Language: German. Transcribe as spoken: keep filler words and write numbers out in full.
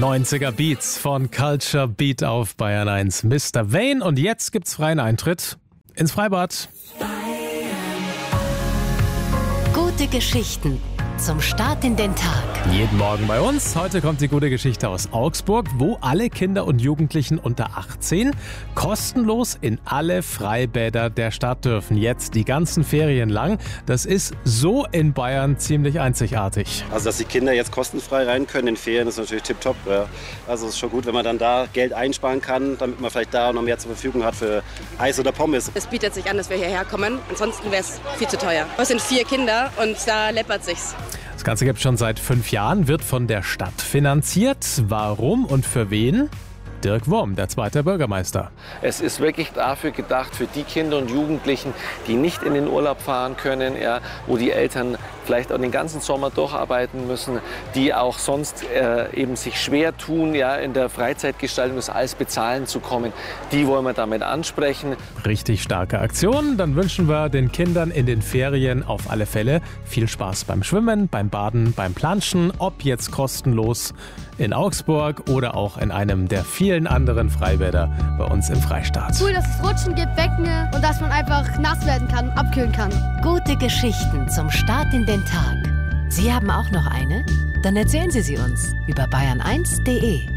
neunziger Beats von Culture Beat auf Bayern eins. Mister Wayne, und jetzt gibt's freien Eintritt ins Freibad. Gute Geschichten zum Start in den Tag. Jeden Morgen bei uns. Heute kommt die gute Geschichte aus Augsburg, wo alle Kinder und Jugendlichen unter achtzehn kostenlos in alle Freibäder der Stadt dürfen. Jetzt die ganzen Ferien lang. Das ist so in Bayern ziemlich einzigartig. Also, dass die Kinder jetzt kostenfrei rein können in Ferien, ist natürlich tipptopp. Ja. Also, es ist schon gut, wenn man dann da Geld einsparen kann, damit man vielleicht da noch mehr zur Verfügung hat für Eis oder Pommes. Es bietet sich an, dass wir hierher kommen. Ansonsten wäre es viel zu teuer. Es sind vier Kinder und da läppert sich's. Das Ganze gibt es schon seit fünf Jahren, wird von der Stadt finanziert. Warum und für wen? Dirk Wurm, der zweite Bürgermeister. Es ist wirklich dafür gedacht, für die Kinder und Jugendlichen, die nicht in den Urlaub fahren können, ja, wo die Eltern vielleicht auch den ganzen Sommer durcharbeiten müssen, die auch sonst äh, eben sich schwer tun, ja, in der Freizeitgestaltung das alles bezahlen zu kommen. Die wollen wir damit ansprechen. Richtig starke Aktion. Dann wünschen wir den Kindern in den Ferien auf alle Fälle viel Spaß beim Schwimmen, beim Baden, beim Planschen, ob jetzt kostenlos in Augsburg oder auch in einem der vielen anderen Freibäder bei uns im Freistaat. Cool, dass es Rutschen gibt, Becken und dass man einfach nass werden kann, abkühlen kann. Gute Geschichten zum Start in den Tag. Sie haben auch noch eine? Dann erzählen Sie sie uns über bayern eins punkt de.